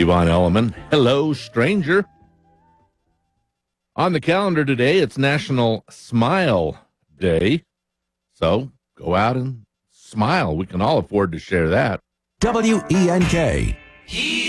Yvonne Elliman. Hello, stranger. On the calendar today, it's National Smile Day. So go out and smile. We can all afford to share that. WENK.